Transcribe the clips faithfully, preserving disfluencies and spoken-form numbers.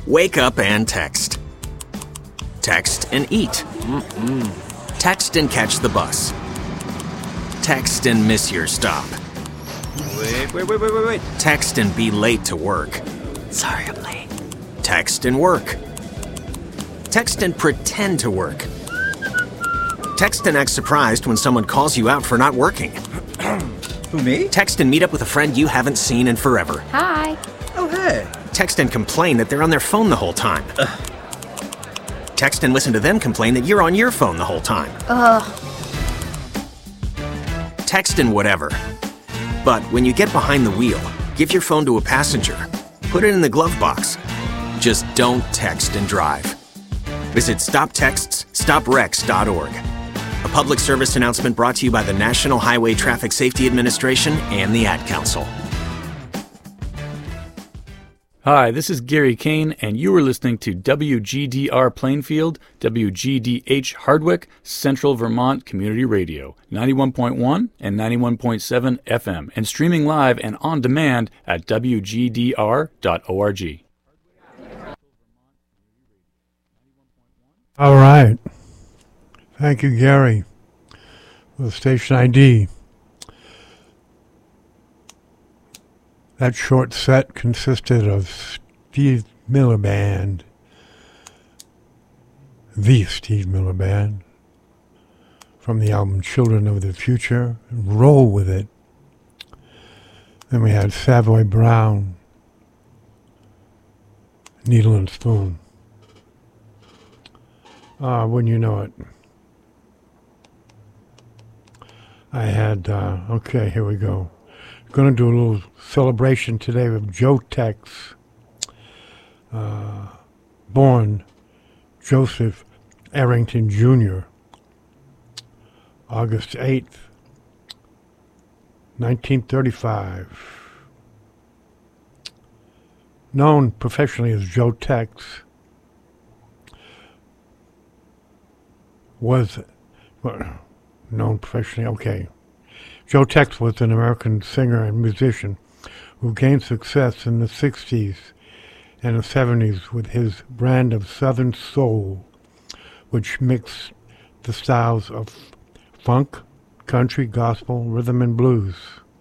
Wake up and text. Text and eat. Mm-mm. Text and catch the bus. Text and miss your stop. Wait, wait, wait, wait, wait, wait. Text and be late to work. Sorry, I'm late. Text and work. Text and pretend to work. Text and act surprised when someone calls you out for not working. Who, me? Text and meet up with a friend you haven't seen in forever. Hi. Oh, hey. Text and complain that they're on their phone the whole time. Ugh. Text and listen to them complain that you're on your phone the whole time. Ugh. Text and whatever. But when you get behind the wheel, give your phone to a passenger. Put it in the glove box. Just don't text and drive. Visit stop texts stop wrecks dot org. A public service announcement brought to you by the National Highway Traffic Safety Administration and the Ad Council. Hi, this is Gary Kane, and you are listening to W G D R Plainfield, W G D H Hardwick, Central Vermont Community Radio, ninety-one point one and ninety-one point seven F M, and streaming live and on demand at w g d r dot org. All right. Thank you, Gary, for the station I D. That short set consisted of Steve Miller Band, the Steve Miller Band, from the album Children of the Future, Roll With It. Then we had Savoy Brown, Needle and Spoon. Ah, uh, wouldn't you know it? I had, uh, okay, here we go. Going to do a little celebration today of Joe Tex, uh, born Joseph Arrington Junior, August eighth, nineteen thirty-five. Known professionally as Joe Tex, was well, known professionally, okay. Joe Tex was an American singer and musician who gained success in the sixties and the seventies with his brand of Southern soul, which mixed the styles of funk, country, gospel, rhythm, and blues.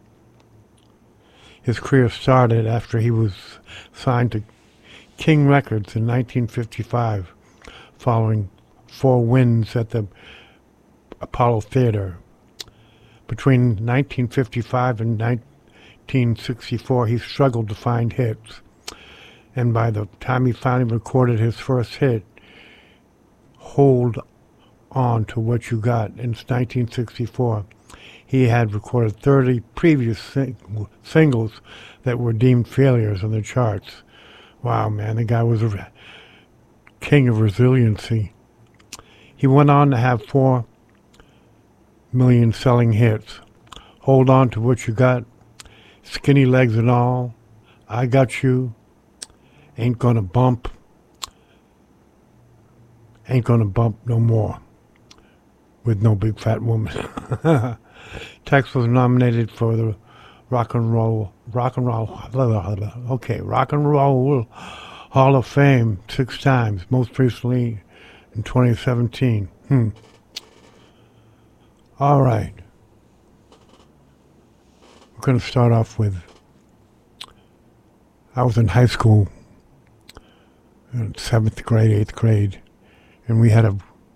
His career started after he was signed to King Records in nineteen fifty-five, following four wins at the Apollo Theater. Between nineteen fifty-five and nineteen sixty-four, he struggled to find hits. And by the time he finally recorded his first hit, Hold On to What You Got, in nineteen sixty-four, he had recorded thirty previous sing- singles that were deemed failures on the charts. Wow, man, the guy was a king of resiliency. He went on to have four million selling hits. Hold On to What You Got, Skinny Legs and All, I Got You, Ain't Gonna Bump, Ain't Gonna Bump No More, with No Big Fat Woman. Tex was nominated for the Rock and Roll, Rock and Roll, okay, Rock and Roll Hall of Fame six times, most recently in twenty seventeen. Hmm. All right. We're going to start off with, I was in high school, in seventh grade, eighth grade, and we had a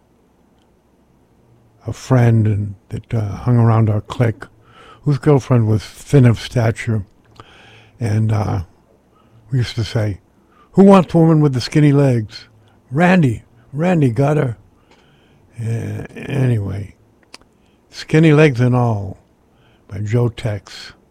a friend and, that uh, hung around our clique, whose girlfriend was thin of stature, and uh, we used to say, "Who wants a woman with the skinny legs?" Randy. Randy got her. Uh, anyway. Skinny Legs and All by Joe Tex.